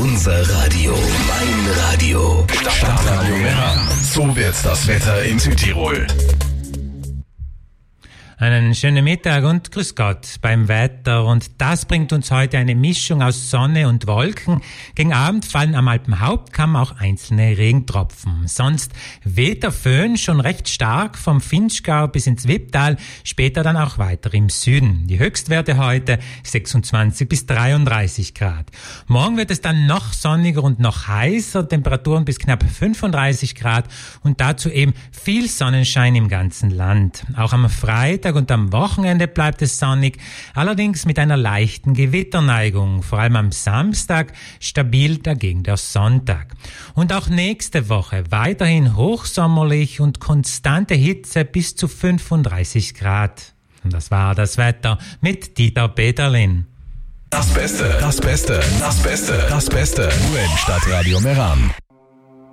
Unser Radio, mein Radio. Stadtradio Meran. So wird das Wetter in Südtirol. Einen schönen Mittag und grüß Gott beim Wetter. Und das bringt uns heute eine Mischung aus Sonne und Wolken. Gegen Abend fallen am Alpenhauptkamm auch einzelne Regentropfen. Sonst weht der Föhn schon recht stark vom Vinschgau bis ins Wipptal, später dann auch weiter im Süden. Die Höchstwerte heute 26 bis 33 Grad. Morgen wird es dann noch sonniger und noch heißer, Temperaturen bis knapp 35 Grad und dazu eben viel Sonnenschein im ganzen Land. Auch am Freitag und am Wochenende bleibt es sonnig, allerdings mit einer leichten Gewitterneigung, vor allem am Samstag, stabil dagegen der Sonntag. Und auch nächste Woche weiterhin hochsommerlich und konstante Hitze bis zu 35 Grad. Und das war das Wetter mit Dieter Peterlin. Das Beste, das Beste, das Beste, das Beste. Nur im Stadtradio Meran.